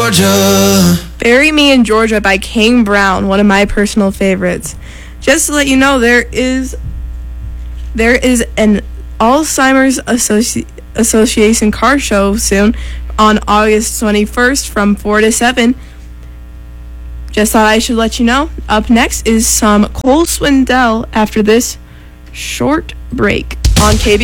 Georgia. Bury Me in Georgia by Kane Brown, one of my personal favorites. Just to let you know, there is an Alzheimer's Association car show soon on August 21st from 4 to 7. Just thought I should let you know. Up next is some Cole Swindell after this short break on KB.